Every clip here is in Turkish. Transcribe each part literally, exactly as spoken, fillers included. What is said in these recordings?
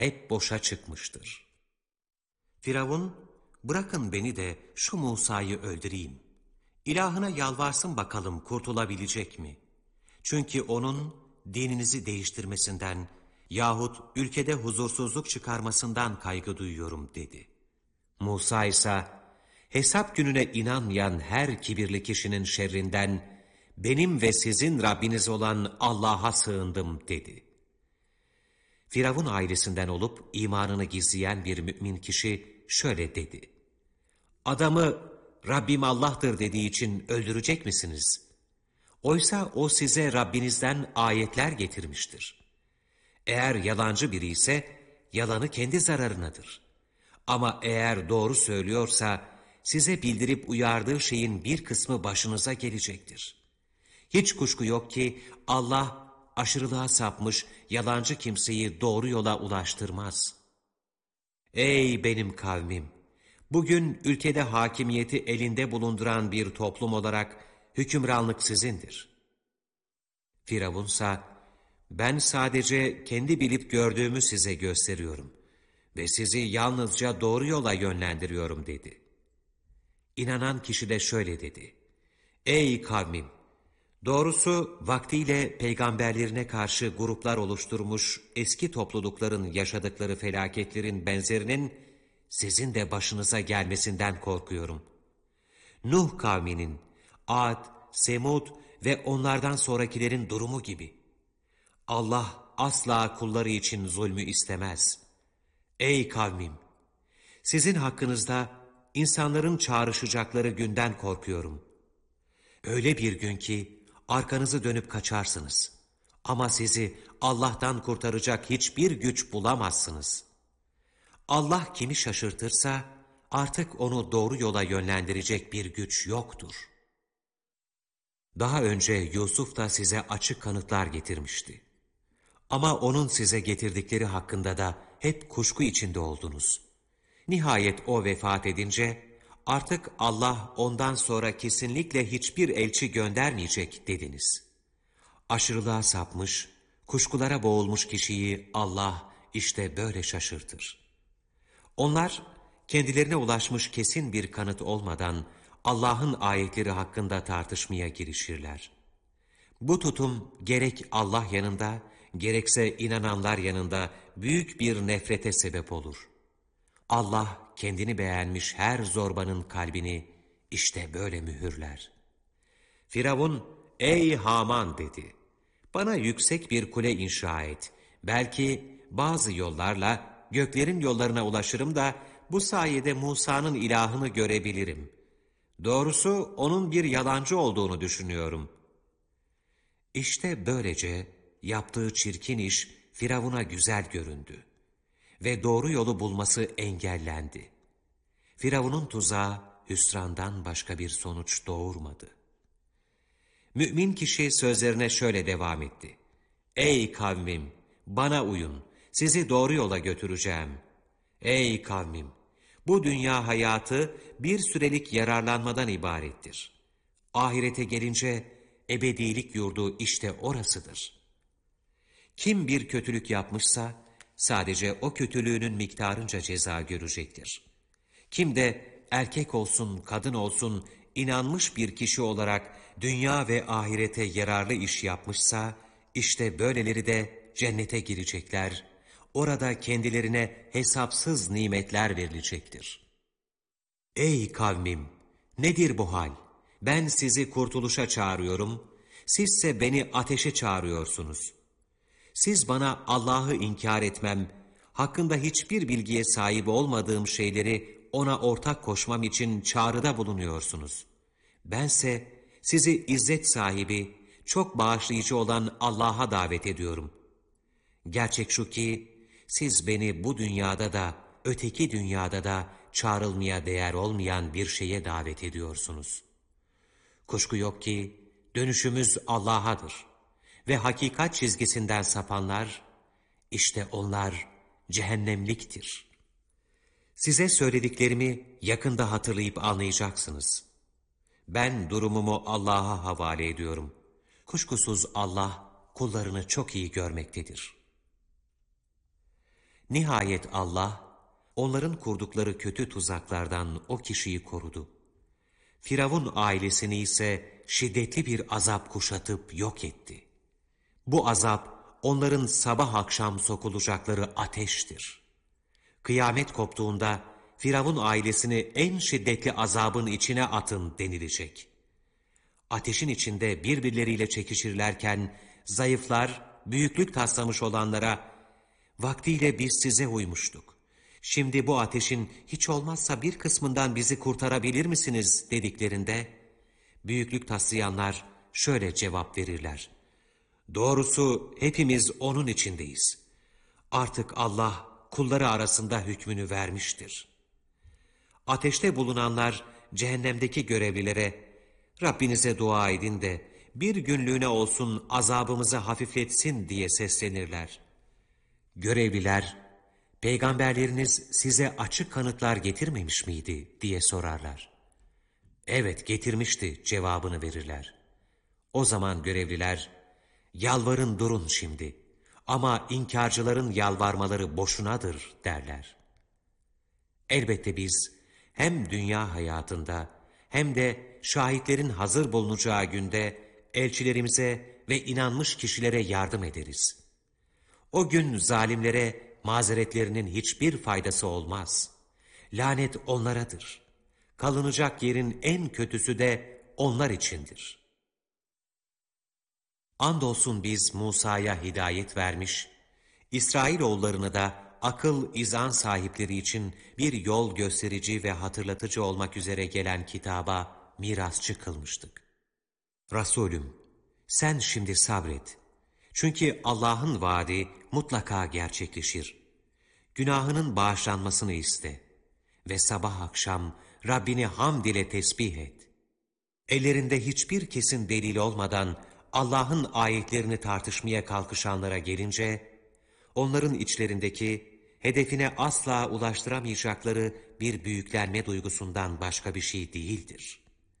hep boşa çıkmıştır. Firavun, bırakın beni de şu Musa'yı öldüreyim. İlahına yalvarsın bakalım kurtulabilecek mi? Çünkü onun dininizi değiştirmesinden yahut ülkede huzursuzluk çıkarmasından kaygı duyuyorum dedi. Musa ise hesap gününe inanmayan her kibirli kişinin şerrinden benim ve sizin Rabbiniz olan Allah'a sığındım dedi. Firavun ailesinden olup imanını gizleyen bir mümin kişi şöyle dedi. Adamı Rabbim Allah'tır dediği için öldürecek misiniz? Oysa o size Rabbinizden ayetler getirmiştir. Eğer yalancı biri ise yalanı kendi zararınadır. Ama eğer doğru söylüyorsa size bildirip uyardığı şeyin bir kısmı başınıza gelecektir. Hiç kuşku yok ki Allah aşırılığa sapmış yalancı kimseyi doğru yola ulaştırmaz. Ey benim kavmim! Bugün ülkede hakimiyeti elinde bulunduran bir toplum olarak hükümranlık sizindir. Firavunsa, ben sadece kendi bilip gördüğümü size gösteriyorum ve sizi yalnızca doğru yola yönlendiriyorum dedi. İnanan kişi de şöyle dedi. Ey kavmim! Doğrusu vaktiyle peygamberlerine karşı gruplar oluşturmuş eski toplulukların yaşadıkları felaketlerin benzerinin sizin de başınıza gelmesinden korkuyorum. Nuh kavminin, Ad, Semud ve onlardan sonrakilerin durumu gibi. Allah asla kulları için zulmü istemez. Ey kavmim! Sizin hakkınızda insanların çağrışacakları günden korkuyorum. Öyle bir gün ki arkanızı dönüp kaçarsınız. Ama sizi Allah'tan kurtaracak hiçbir güç bulamazsınız. Allah kimi şaşırtırsa artık onu doğru yola yönlendirecek bir güç yoktur. Daha önce Yusuf da size açık kanıtlar getirmişti. Ama onun size getirdikleri hakkında da hep kuşku içinde oldunuz. Nihayet o vefat edince artık Allah ondan sonra kesinlikle hiçbir elçi göndermeyecek dediniz. Aşırılığa sapmış, kuşkulara boğulmuş kişiyi Allah işte böyle şaşırtır. Onlar kendilerine ulaşmış kesin bir kanıt olmadan Allah'ın ayetleri hakkında tartışmaya girişirler. Bu tutum gerek Allah yanında gerekse inananlar yanında büyük bir nefrete sebep olur. Allah kendini beğenmiş her zorbanın kalbini işte böyle mühürler. Firavun, ey Haman dedi. Bana yüksek bir kule inşa et. Belki bazı yollarla göklerin yollarına ulaşırım da bu sayede Musa'nın ilahını görebilirim. Doğrusu onun bir yalancı olduğunu düşünüyorum. İşte böylece yaptığı çirkin iş Firavun'a güzel göründü. Ve doğru yolu bulması engellendi. Firavun'un tuzağı hüsrandan başka bir sonuç doğurmadı. Mümin kişi sözlerine şöyle devam etti. Ey kavmim! Bana uyun, sizi doğru yola götüreceğim. Ey kavmim! Bu dünya hayatı bir sürelik yararlanmadan ibarettir. Ahirete gelince ebedilik yurdu işte orasıdır. Kim bir kötülük yapmışsa sadece o kötülüğünün miktarınca ceza görecektir. Kim de erkek olsun, kadın olsun inanmış bir kişi olarak dünya ve ahirete yararlı iş yapmışsa işte böyleleri de cennete girecekler. Orada kendilerine hesapsız nimetler verilecektir. Ey kavmim! Nedir bu hal? Ben sizi kurtuluşa çağırıyorum, sizse beni ateşe çağırıyorsunuz. Siz bana Allah'ı inkar etmem, hakkında hiçbir bilgiye sahip olmadığım şeyleri ona ortak koşmam için çağrıda bulunuyorsunuz. Bense sizi izzet sahibi, çok bağışlayıcı olan Allah'a davet ediyorum. Gerçek şu ki, siz beni bu dünyada da, öteki dünyada da çağrılmaya değer olmayan bir şeye davet ediyorsunuz. Kuşku yok ki, dönüşümüz Allah'adır. Ve hakikat çizgisinden sapanlar, işte onlar cehennemliktir. Size söylediklerimi yakında hatırlayıp anlayacaksınız. Ben durumumu Allah'a havale ediyorum. Kuşkusuz Allah kullarını çok iyi görmektedir. Nihayet Allah, onların kurdukları kötü tuzaklardan o kişiyi korudu. Firavun ailesini ise şiddetli bir azap kuşatıp yok etti. Bu azap, onların sabah akşam sokulacakları ateştir. Kıyamet koptuğunda, Firavun ailesini en şiddetli azabın içine atın denilecek. Ateşin içinde birbirleriyle çekişirlerken, zayıflar, büyüklük taslamış olanlara, vaktiyle biz size uymuştuk. Şimdi bu ateşin hiç olmazsa bir kısmından bizi kurtarabilir misiniz dediklerinde, büyüklük taslayanlar şöyle cevap verirler. Doğrusu hepimiz onun içindeyiz. Artık Allah kulları arasında hükmünü vermiştir. Ateşte bulunanlar cehennemdeki görevlilere, Rabbinize dua edin de bir günlüğüne olsun azabımızı hafifletsin diye seslenirler. Görevliler, peygamberleriniz size açık kanıtlar getirmemiş miydi diye sorarlar. Evet getirmişti cevabını verirler. O zaman görevliler, yalvarın durun şimdi ama inkarcıların yalvarmaları boşunadır derler. Elbette biz hem dünya hayatında hem de şahitlerin hazır bulunacağı günde elçilerimize ve inanmış kişilere yardım ederiz. O gün zalimlere mazeretlerinin hiçbir faydası olmaz. Lanet onlaradır. Kalınacak yerin en kötüsü de onlar içindir. Andolsun biz Musa'ya hidayet vermiş, İsrailoğullarını da akıl izan sahipleri için bir yol gösterici ve hatırlatıcı olmak üzere gelen kitaba mirasçı kılmıştık. Resulüm, sen şimdi sabret. Çünkü Allah'ın vaadi mutlaka gerçekleşir. Günahının bağışlanmasını iste ve sabah akşam Rabbini hamd ile tesbih et. Ellerinde hiçbir kesin delil olmadan Allah'ın ayetlerini tartışmaya kalkışanlara gelince, onların içlerindeki hedefine asla ulaştıramayacakları bir büyüklenme duygusundan başka bir şey değildir.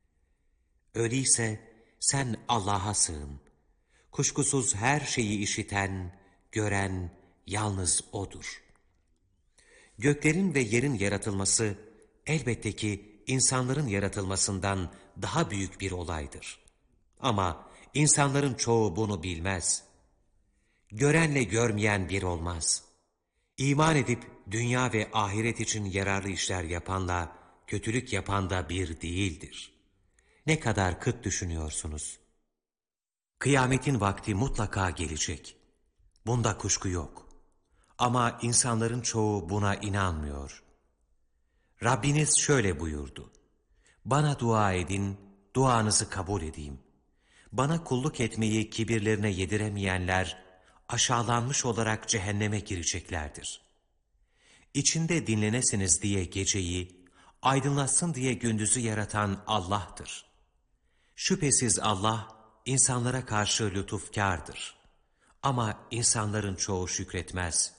Öyleyse sen Allah'a sığın. Kuşkusuz her şeyi işiten, gören yalnız O'dur. Göklerin ve yerin yaratılması elbette ki insanların yaratılmasından daha büyük bir olaydır. Ama insanların çoğu bunu bilmez. Görenle görmeyen bir olmaz. İman edip dünya ve ahiret için yararlı işler yapanla kötülük yapan da bir değildir. Ne kadar kıt düşünüyorsunuz. Kıyametin vakti mutlaka gelecek. Bunda kuşku yok. Ama insanların çoğu buna inanmıyor. Rabbiniz şöyle buyurdu. Bana dua edin, duanızı kabul edeyim. Bana kulluk etmeyi kibirlerine yediremeyenler, aşağılanmış olarak cehenneme gireceklerdir. İçinde dinlenesiniz diye geceyi, aydınlatsın diye gündüzü yaratan Allah'tır. Şüphesiz Allah, insanlara karşı lütufkârdır. Ama insanların çoğu şükretmez.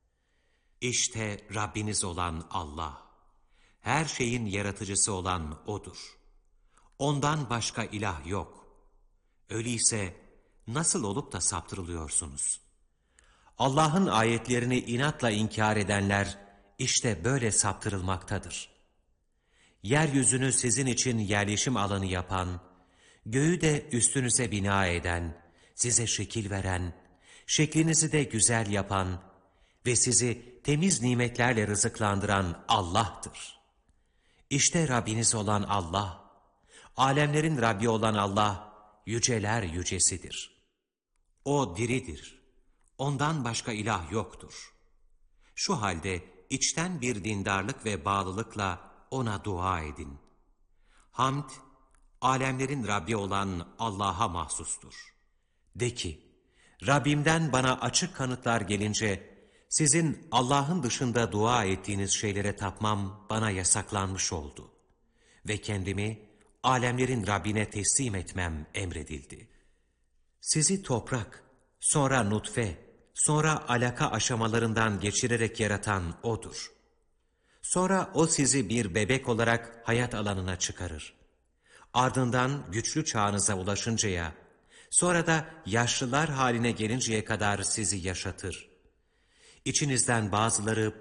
İşte Rabbiniz olan Allah, her şeyin yaratıcısı olan O'dur. Ondan başka ilah yok. Öyleyse nasıl olup da saptırılıyorsunuz? Allah'ın ayetlerini inatla inkar edenler işte böyle saptırılmaktadır. Yeryüzünü sizin için yerleşim alanı yapan, göğü de üstünüze bina eden, size şekil veren, şeklinizi de güzel yapan ve sizi temiz nimetlerle rızıklandıran Allah'tır. İşte Rabbiniz olan Allah, alemlerin Rabbi olan Allah, yüceler yücesidir. O diridir. Ondan başka ilah yoktur. Şu halde içten bir dindarlık ve bağlılıkla ona dua edin. Hamd, alemlerin Rabbi olan Allah'a mahsustur. De ki, Rabbimden bana açık kanıtlar gelince, sizin Allah'ın dışında dua ettiğiniz şeylere tapmam bana yasaklanmış oldu. Ve kendimi alemlerin Rabbine teslim etmem emredildi. Sizi toprak, sonra nutfe, sonra alaka aşamalarından geçirerek yaratan O'dur. Sonra O sizi bir bebek olarak hayat alanına çıkarır. Ardından güçlü çağınıza ulaşıncaya, sonra da yaşlılar haline gelinceye kadar sizi yaşatır. İçinizden bazıları